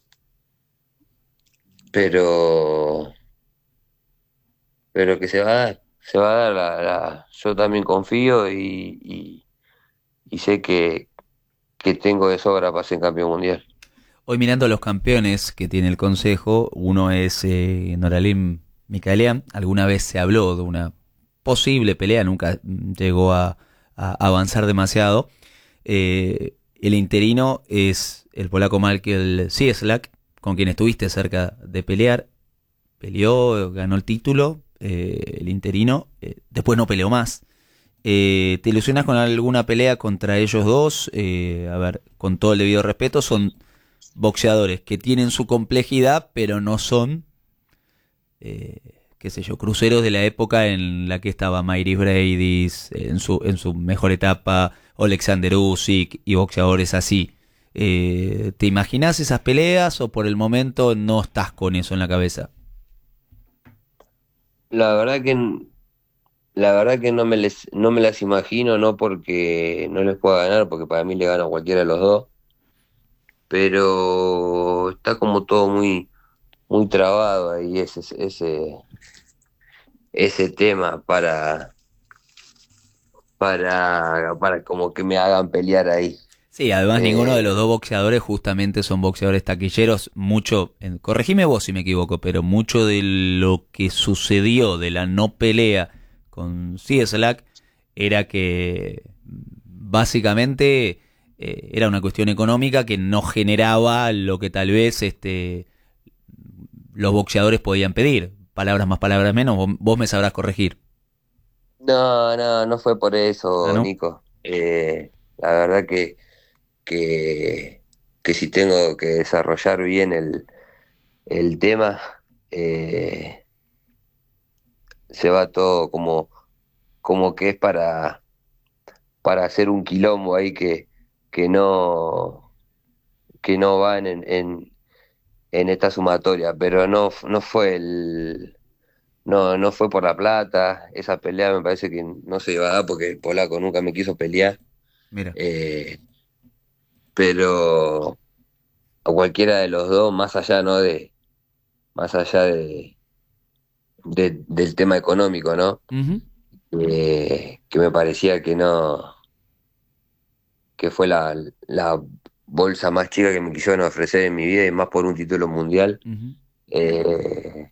pero, pero que se va a dar, se va a dar la, la- yo también confío y, y, y sé que, que tengo de sobra para ser campeón mundial. Hoy mirando los campeones que tiene el Consejo, uno es eh, Noralim Mikaelian. Alguna vez se habló de una posible pelea, nunca llegó a, a avanzar demasiado. Eh, el interino es el polaco Michael Cieslak, con quien estuviste cerca de pelear. Peleó, ganó el título, eh, el interino, eh, después no peleó más. Eh, ¿Te ilusionas con alguna pelea contra ellos dos? Eh, a ver, con todo el debido respeto, son boxeadores que tienen su complejidad, pero no son, eh, qué sé yo, cruceros de la época en la que estaba Mairis Bradis, en su, en su mejor etapa, Alexander Usyk y boxeadores así. Eh, ¿Te imaginas esas peleas o por el momento no estás con eso en la cabeza? La verdad que, la verdad que no me les, no me las imagino, no porque no les pueda ganar, porque para mí le gano a cualquiera de los dos, pero está como todo muy, muy trabado ahí ese, ese, ese tema para, para, para como que me hagan pelear ahí. Sí, además ninguno de Eh, los dos boxeadores justamente son boxeadores taquilleros. Mucho, en- corregime vos si me equivoco, pero mucho de lo que sucedió de la no pelea con Cieslak era que básicamente eh, era una cuestión económica que no generaba lo que tal vez este los boxeadores podían pedir. Palabras más, palabras menos, vos, vos me sabrás corregir. no, no, no fue por ¿Ah, eso, no? Nico. Eh, la verdad que, que, que si tengo que desarrollar bien el, el tema, eh, se va todo como, como que es para, para hacer un quilombo ahí que, que no, que no van en, en, en esta sumatoria, pero no, no fue el, no, no fue por la plata. Esa pelea me parece que no se iba a dar porque el polaco nunca me quiso pelear. Mira. Eh, pero a cualquiera de los dos, más allá, ¿no? De, más allá de, de- del tema económico, ¿no? Ujú. Eh, que me parecía que no, que fue la, la bolsa más chica que me quisieron ofrecer en mi vida y más por un título mundial. Ujú. Eh,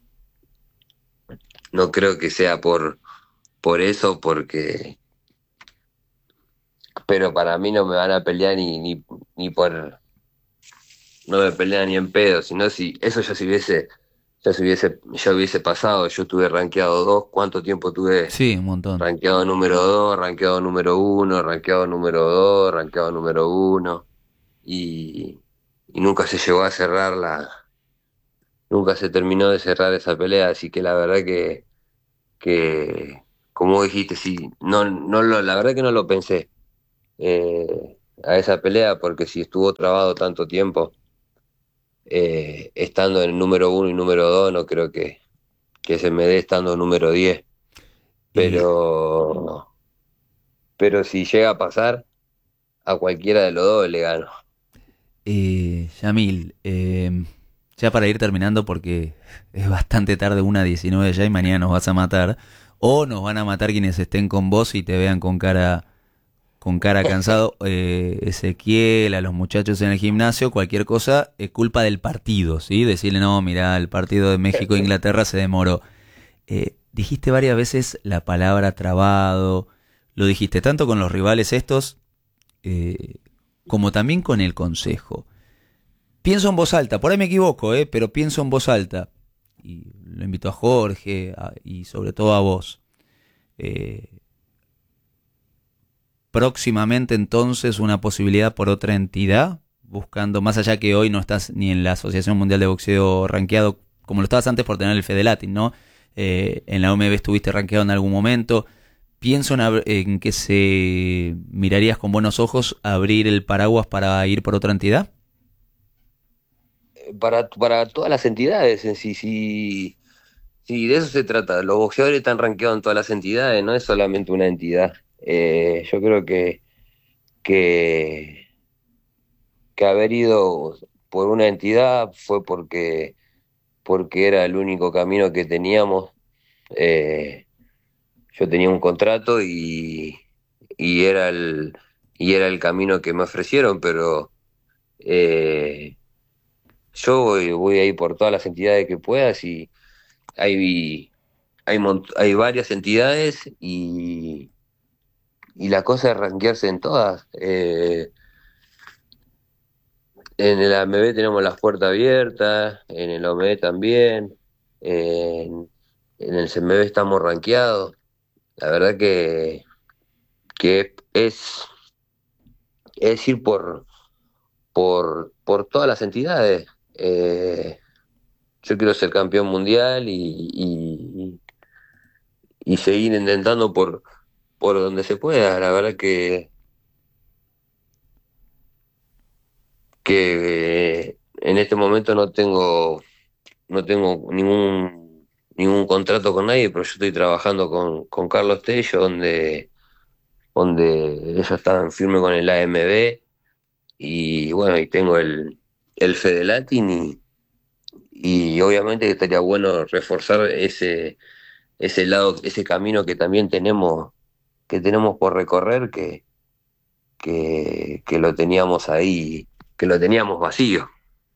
no creo que sea por, por eso, porque, pero para mí no me van a pelear ni, ni, ni por, no me pelean ni en pedo, sino si eso ya se hubiese, ya se hubiese, ya hubiese pasado. Yo estuve rankeado dos, ¿cuánto tiempo tuve Sí, un montón. rankeado número dos, rankeado número uno, rankeado número dos, rankeado número uno? Y, y nunca se llegó a cerrar la, nunca se terminó de cerrar esa pelea, así que la verdad que, que como dijiste, sí, no, no lo, la verdad que no lo pensé. eh, a esa pelea, porque si estuvo trabado tanto tiempo, eh, estando en el número uno y número dos, no creo que, que se me dé estando en número diez. Y Pero, pero si llega a pasar, a cualquiera de los dos le gano. eh, Yamil, eh, ya para ir terminando porque es bastante tarde, una diecinueve ya y mañana nos vas a matar. O nos van a matar quienes estén con vos y te vean con cara con cara cansado. Eh, Ezequiel, a los muchachos en el gimnasio, cualquier cosa es culpa del partido, ¿sí? Decirle, no, mirá, el partido de México-Inglaterra se demoró. Eh, dijiste varias veces la palabra trabado, lo dijiste tanto con los rivales estos, eh, como también con el consejo. Pienso en voz alta, por ahí me equivoco, eh, pero pienso en voz alta. Y lo invito a Jorge a- y sobre todo a vos. Eh, próximamente entonces una posibilidad por otra entidad, buscando, más allá que hoy no estás ni en la Asociación Mundial de Boxeo rankeado, como lo estabas antes por tener el Fede Latin, ¿no? Eh, en la O M B estuviste rankeado en algún momento. Pienso en, ab- en que se mirarías con buenos ojos abrir el paraguas para ir por otra entidad. Para, para todas las entidades en sí, sí, sí, de eso se trata. Los boxeadores están rankeados en todas las entidades, no es solamente una entidad. Eh, yo creo que, que, que haber ido por una entidad fue porque, porque era el único camino que teníamos. Eh, yo tenía un contrato y, y era el, y era el camino que me ofrecieron, pero eh, yo voy, voy a ir por todas las entidades que puedas y hay, hay, mont- hay varias entidades y, y la cosa es rankearse en todas. Eh, en el A M B tenemos las puertas abiertas, en el O M B también, en, en el C M B estamos rankeados. La verdad que, que es, es ir por, por, por todas las entidades. Eh, yo quiero ser campeón mundial y, y, y seguir intentando por, por donde se pueda. La verdad que, que eh, en este momento no tengo, no tengo ningún, ningún contrato con nadie, pero yo estoy trabajando con, con Carlos Tello, donde, donde ellos estaban firmes con el A M B y bueno, y tengo el, el Fede Latin y, y obviamente que estaría bueno reforzar ese, ese lado, ese camino que también tenemos, que tenemos por recorrer, que, que, que lo teníamos ahí, que lo teníamos vacío.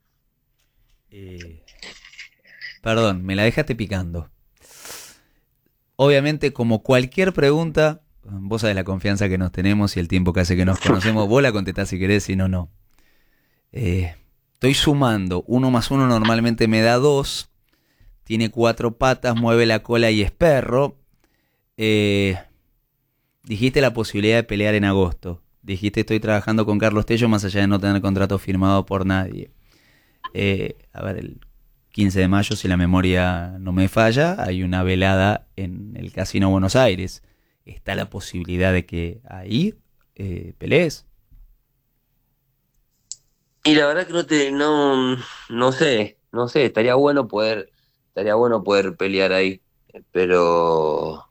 Eh, perdón, me la dejaste picando. Obviamente, como cualquier pregunta, vos sabés la confianza que nos tenemos y el tiempo que hace que nos conocemos, vos la contestás si querés, si no, no. Eh, estoy sumando, uno más uno normalmente me da dos, tiene cuatro patas, mueve la cola y es perro. Eh, dijiste la posibilidad de pelear en agosto. Dijiste estoy trabajando con Carlos Tello más allá de no tener contrato firmado por nadie. Eh, a ver, el quince de mayo, si la memoria no me falla, hay una velada en el Casino Buenos Aires. ¿Está la posibilidad de que ahí eh, pelees? Y la verdad que no te, no, no sé, no sé, estaría bueno poder, estaría bueno poder pelear ahí, pero,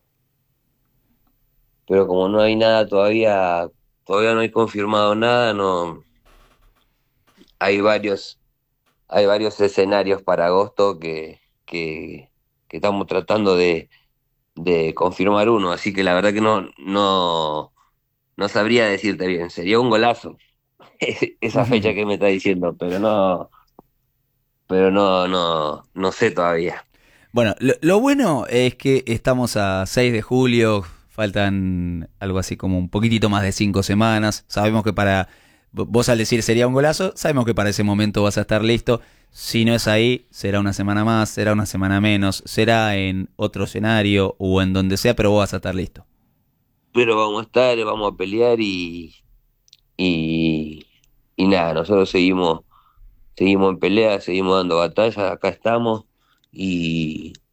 pero como no hay nada todavía, todavía no hay confirmado nada, no, hay varios, hay varios escenarios para agosto que, que, que estamos tratando de, de confirmar uno, así que la verdad que no, no, no sabría decirte bien, sería un golazo esa fecha que me está diciendo, pero no, pero no, no, no sé todavía. Bueno, lo, lo bueno es que estamos a seis de julio, faltan algo así como un poquitito más de cinco semanas. Sabemos que para, vos al decir sería un golazo, sabemos que para ese momento vas a estar listo. Si no es ahí, será una semana más, será una semana menos, será en otro escenario o en donde sea, pero vos vas a estar listo. Pero vamos a estar, vamos a pelear y, y, y nada, nosotros seguimos, seguimos en pelea, seguimos dando batallas, acá estamos y,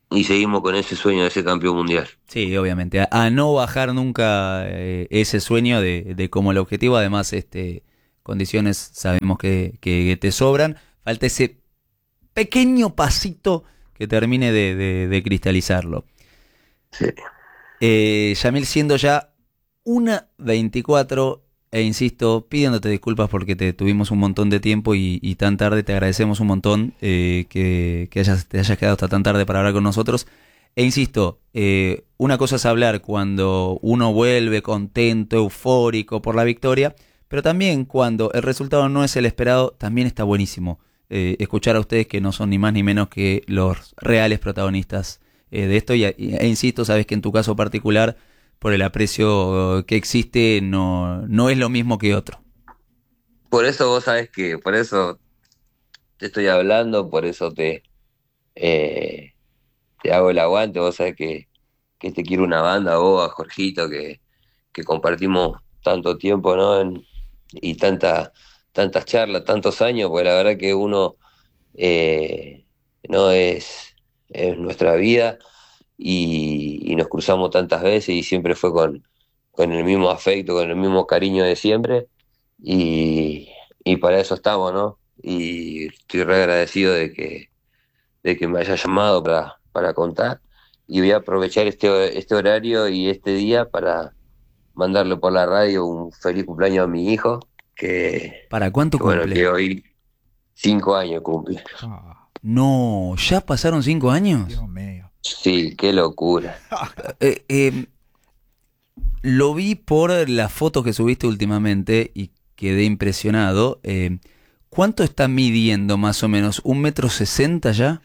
y seguimos con ese sueño de ser campeón mundial. Sí, obviamente. A, a no bajar nunca eh, ese sueño de, de como el objetivo. Además, este, condiciones sabemos que, que te sobran. Falta ese pequeño pasito que termine de, de, de cristalizarlo. Sí. Eh, Yamil, siendo ya una veinticuatro, e insisto, pidiéndote disculpas porque te tuvimos un montón de tiempo y, y tan tarde, te agradecemos un montón eh, que, que hayas, te hayas quedado hasta tan tarde para hablar con nosotros. E insisto, eh, una cosa es hablar cuando uno vuelve contento, eufórico por la victoria, pero también cuando el resultado no es el esperado, también está buenísimo eh, escuchar a ustedes que no son ni más ni menos que los reales protagonistas eh, de esto. Y, e insisto, sabes que en tu caso particular, por el aprecio que existe, no, no es lo mismo que otro. Por eso vos sabés que, por eso te estoy hablando, por eso te, eh, te hago el aguante. Vos sabés que, que te quiero una banda, vos, a Jorgito, que, que compartimos tanto tiempo, ¿no? En, y tanta, tantas charlas, tantos años, porque la verdad que uno eh, no es, es nuestra vida. Y, y nos cruzamos tantas veces y siempre fue con, con el mismo afecto, con el mismo cariño de siempre, y, y para eso estamos, ¿no? Y estoy re agradecido de que, de que me haya llamado para, para contar, y voy a aprovechar este, este horario y este día para mandarle por la radio un feliz cumpleaños a mi hijo, que... ¿Para cuánto que, cumple? Bueno, que hoy cinco años cumple. Ah, No, ¿ya pasaron cinco años? Dios mío. Sí, qué locura. Eh, eh, lo vi por las fotos que subiste últimamente y quedé impresionado. Eh, ¿Cuánto está midiendo más o menos? ¿Un metro sesenta ya?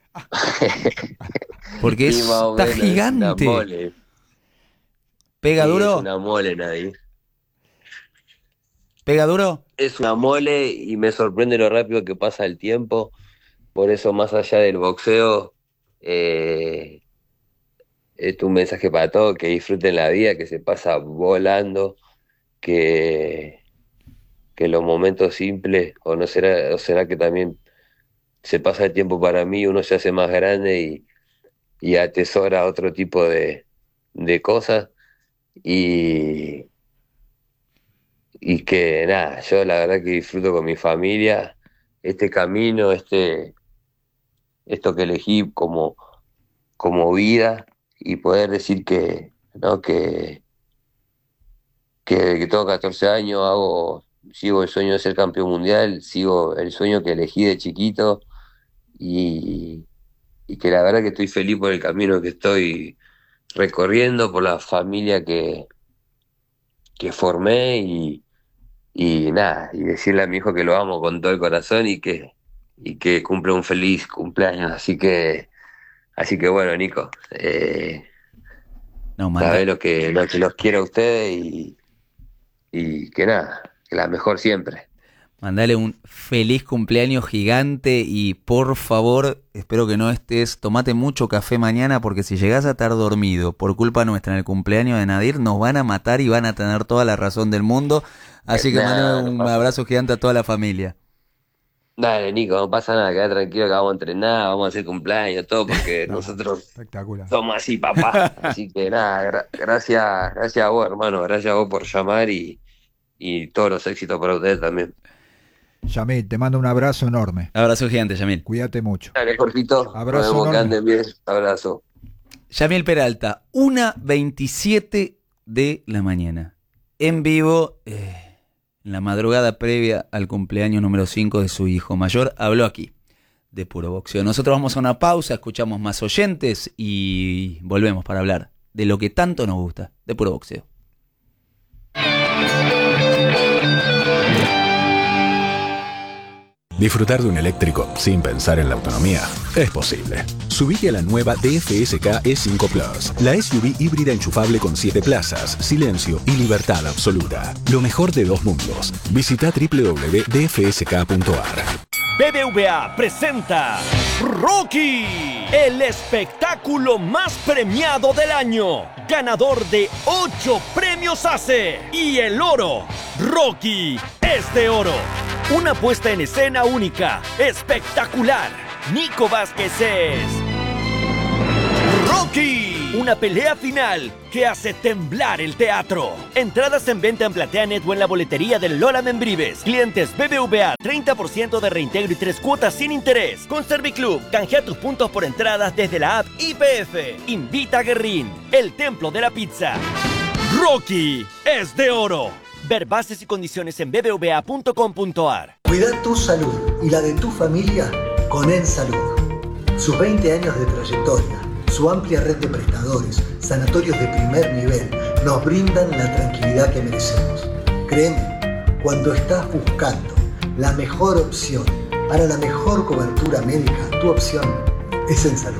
Porque Sí, es, más o está menos, es gigante. una mole. ¿Pega Sí, duro? es una mole, Nadir. ¿Pega duro? Es una mole y me sorprende lo rápido que pasa el tiempo. Por eso, más allá del boxeo, eh, es un mensaje para todos, que disfruten la vida, que se pasa volando, que, que los momentos simples, o no será, o será que también se pasa el tiempo para mí, uno se hace más grande y, y atesora otro tipo de, de cosas. Y, y que nada, yo la verdad que disfruto con mi familia este camino, este, esto que elegí como, como vida, y poder decir que, ¿no? que, que, que tengo catorce años, hago, sigo el sueño de ser campeón mundial, sigo el sueño que elegí de chiquito, y, y que la verdad que estoy feliz por el camino que estoy recorriendo, por la familia que, que formé, y, y nada, y decirle a mi hijo que lo amo con todo el corazón y que, y que cumple un feliz cumpleaños. Así que, así que bueno, Nico, eh, No, manda. sabés lo que, lo que los quiero a ustedes, y, y que nada, que la mejor siempre. Mandale un feliz cumpleaños gigante y por favor, espero que no estés, tomate mucho café mañana, porque si llegás a estar dormido por culpa nuestra en el cumpleaños de Nadir, nos van a matar y van a tener toda la razón del mundo. Así que Nah, mandale no un pasa. abrazo gigante a toda la familia. Dale, Nico, no pasa nada, quedá tranquilo que vamos a entrenar, vamos a hacer cumpleaños, todo, porque No, nosotros espectacular. somos así, papá. Así que nada, gra- gracias, gracias a vos, hermano, gracias a vos por llamar, y, y todos los éxitos para ustedes también. Yamil, te mando un abrazo enorme. Abrazo gigante, Yamil. Cuídate mucho. Dale, Jorgito, Abrazo nos vemos, que enorme. anden bien, abrazo. Yamil Peralta, una veintisiete de la mañana. En vivo, eh, en la madrugada previa al cumpleaños número cinco de su hijo mayor, habló aquí de Puro Boxeo. Nosotros vamos a una pausa, escuchamos más oyentes y volvemos para hablar de lo que tanto nos gusta, de Puro Boxeo. Disfrutar de un eléctrico sin pensar en la autonomía es posible. Subite a la nueva D F S K E cinco Plus, la S U V híbrida enchufable con siete plazas, silencio y libertad absoluta. Lo mejor de dos mundos. Visita doble u doble u doble u punto d f s k punto a r. B B V A presenta Rocky, el espectáculo más premiado del año, ganador de ocho premios A C E y el oro. Rocky es de oro. Una puesta en escena única, espectacular. Nico Vázquez es Rocky, una pelea final que hace temblar el teatro. Entradas en venta en PlateaNet o en la boletería del Lola Membrives. Clientes B B V A, treinta por ciento de reintegro y tres cuotas sin interés. Con Serviclub, canjea tus puntos por entradas desde la app I P F. Invita a Guerrín, el templo de la pizza. Rocky es de oro. Ver bases y condiciones en b b v a punto com punto a r. Cuida tu salud y la de tu familia con Ensalud. Sus veinte años de trayectoria, su amplia red de prestadores, sanatorios de primer nivel, nos brindan la tranquilidad que merecemos. Créeme, cuando estás buscando la mejor opción para la mejor cobertura médica, tu opción es Ensalud.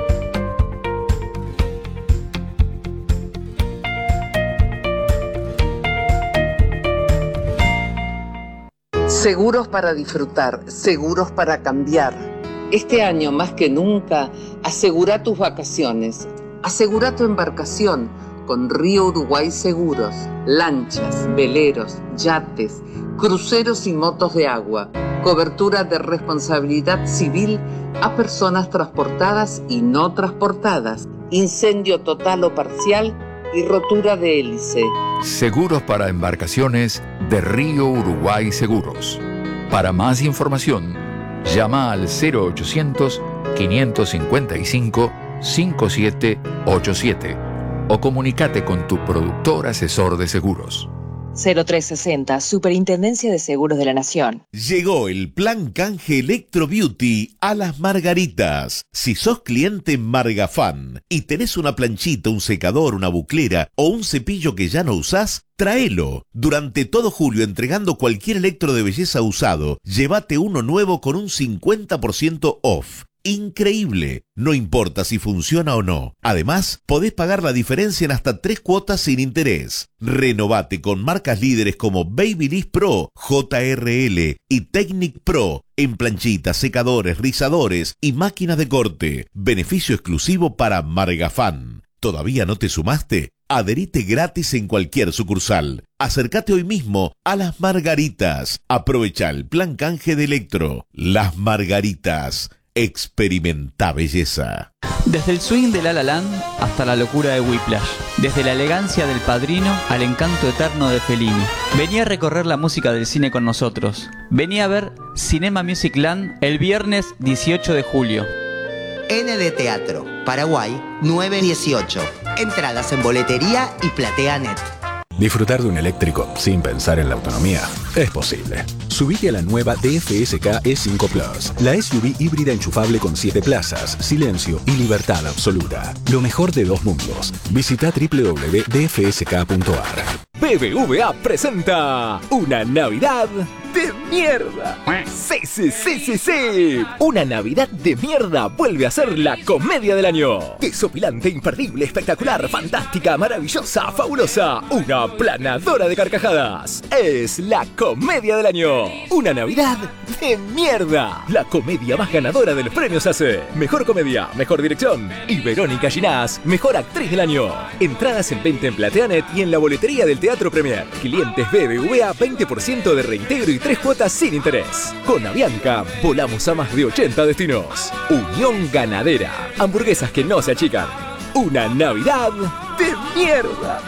Seguros para disfrutar, seguros para cambiar. Este año más que nunca, asegura tus vacaciones, asegura tu embarcación con Río Uruguay Seguros, lanchas, veleros, yates, cruceros y motos de agua, cobertura de responsabilidad civil a personas transportadas y no transportadas, incendio total o parcial y rotura de hélice. Seguros para embarcaciones de Río Uruguay Seguros. Para más información, llama al cero ochocientos, quinientos cincuenta y cinco, cincuenta y siete ochenta y siete o comunícate con tu productor asesor de seguros. cero tres sesenta, Superintendencia de Seguros de la Nación. Llegó el plan canje Electro Beauty a Las Margaritas. Si sos cliente Margafan y tenés una planchita, un secador, una buclera o un cepillo que ya no usás, tráelo. Durante todo julio, entregando cualquier electro de belleza usado, llévate uno nuevo con un cincuenta por ciento off. Increíble, no importa si funciona o no. Además, podés pagar la diferencia en hasta tres cuotas sin interés. Renovate con marcas líderes como Babyliss Pro, J R L y Technic Pro en planchitas, secadores, rizadores y máquinas de corte. Beneficio exclusivo para Margafan. ¿Todavía no te sumaste? Adherite gratis en cualquier sucursal. Acércate hoy mismo a Las Margaritas. Aprovecha el plan canje de Electro. Las Margaritas. Experimenta belleza. Desde el swing de La La Land hasta la locura de Whiplash. Desde la elegancia del Padrino al encanto eterno de Fellini. Vení a recorrer la música del cine con nosotros. Vení a ver Cinema Music Land el viernes dieciocho de julio. N de Teatro, Paraguay nueve dieciocho. Entradas en boletería y PlateaNet. Disfrutar de un eléctrico sin pensar en la autonomía es posible. Subite a la nueva D F S K E cinco Plus, la S U V híbrida enchufable con siete plazas, silencio y libertad absoluta. Lo mejor de dos mundos. Visita doble u doble u doble u punto d f s k punto a r. B B V A presenta una Navidad de mierda. Sí, sí, sí, sí, sí. Una Navidad de mierda vuelve a ser la comedia del año. Desopilante, imperdible, espectacular, fantástica, maravillosa, fabulosa. Una planadora de carcajadas. Es la comedia del año. Una Navidad de mierda. La comedia más ganadora de los premios A C E. Mejor comedia, mejor dirección. Y Verónica Ginás, mejor actriz del año. Entradas en venta en PlateaNet y en la boletería del Teatro Premier. Clientes B B V A, veinte por ciento de reintegro y tres cuotas sin interés. Con Avianca, volamos a más de ochenta destinos. Unión Ganadera. Hamburguesas que no se achican. Una Navidad de mierda.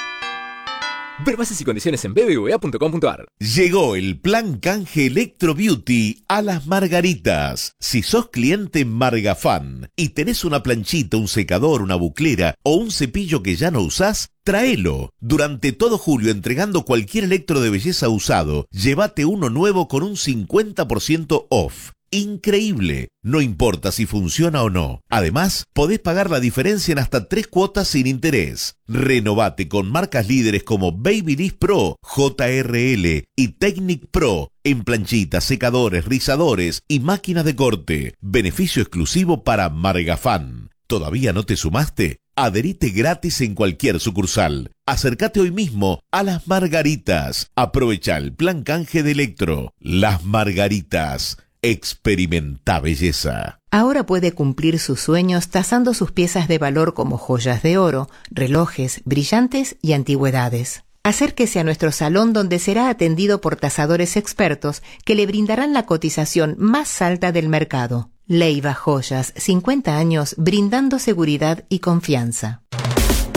Ver bases y condiciones en b b v a punto com punto a r. Llegó el plan canje Electro Beauty a Las Margaritas. Si sos cliente Margafan y tenés una planchita, un secador, una buclera o un cepillo que ya no usás, tráelo. Durante todo julio, entregando cualquier electro de belleza usado, llévate uno nuevo con un cincuenta por ciento off. Increíble, no importa si funciona o no. Además, podés pagar la diferencia en hasta tres cuotas sin interés. Renovate con marcas líderes como Babyliss Pro, J R L y Technic Pro en planchitas, secadores, rizadores y máquinas de corte. Beneficio exclusivo para Margafan. ¿Todavía no te sumaste? Adherite gratis en cualquier sucursal. Acércate hoy mismo a Las Margaritas. Aprovecha el plan canje de Electro. Las Margaritas. Experimenta belleza. Ahora puede cumplir sus sueños tasando sus piezas de valor como joyas de oro, relojes, brillantes y antigüedades. Acérquese a nuestro salón donde será atendido por tasadores expertos que le brindarán la cotización más alta del mercado. Leiva Joyas, cincuenta años brindando seguridad y confianza.